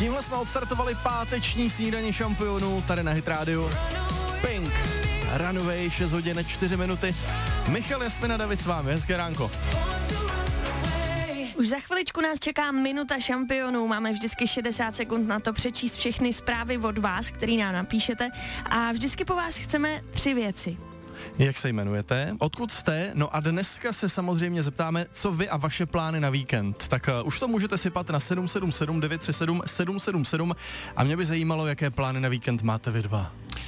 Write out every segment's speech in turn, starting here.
Tímhle jsme odstartovali páteční snídaní šampionů tady na Hit Radio. Pink, Runaway, 6 hodin 4 minuty. Michal, Jasmina, David s vámi, hezké ránko. Už za chviličku nás čeká minuta šampionů, máme vždycky 60 sekund na to přečíst všechny zprávy od vás, který nám napíšete a vždycky po vás chceme 3 věci. Jak se jmenujete? Odkud jste? No a dneska se samozřejmě zeptáme, co vy a vaše plány na víkend. Tak už to můžete sypat na 777 937 777 a mě by zajímalo, jaké plány na víkend máte vy dva.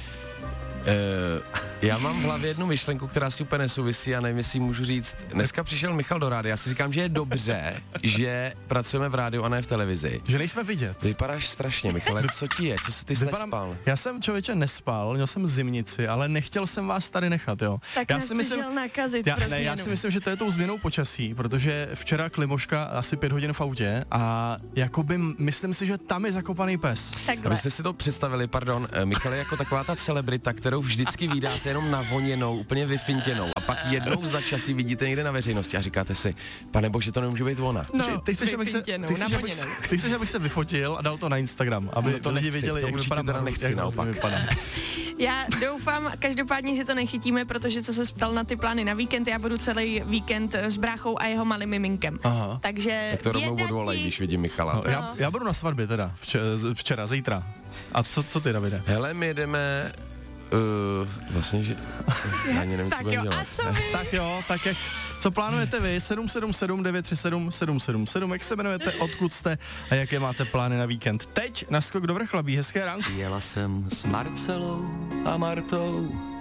Já mám v hlavě jednu myšlenku, která si úplně nesouvisí a nevím, jestli můžu říct. Dneska přišel Michal do rádia, já si říkám, že je dobře, že pracujeme v rádiu a ne v televizi. Že nejsme vidět. Vypadáš strašně, Michale, co ti je? Co jsi ty nespal? Já jsem, člověče, nespal, měl jsem zimnici, ale nechtěl jsem vás tady nechat, jo. Tak já si myslím, nakazit já si myslím, že to je tou změnou počasí, protože včera Klimoška asi 5 hodin v autě a jakoby myslím si, že tam je zakopaný pes. Takhle. Abyste si to představili, pardon, Michal je jako taková ta celebrita, kterou vždycky vídáte jenom navoněnou, úplně vyfintěnou a pak jednou za čas ji vidíte někde na veřejnosti a říkáte si, pane bože, to nemůže být ona. No, ty chceš, abych se vyfotil a dal to na Instagram, aby no to lidi nechci, věděli, to jak určitě teda nechci, naopak. Já doufám každopádně, že to nechytíme, protože co se ptal na ty plány na víkend, já budu celý víkend s bráchou a jeho malým miminkem. Aha. Takže tak to rovnou odvolej, když vidím Michala. No, já budu na svatbě teda, včera, zítra. A co ty, Davide? Hele, my jedeme vlastně, že já ani nevím, co budeme dělat. Tak jo, tak jak, co plánujete vy? 777 937 777, jak se jmenujete, odkud jste a jaké máte plány na víkend? Teď naskok do Vrchlabí, hezké ránko. Jela jsem s Marcelou a Martou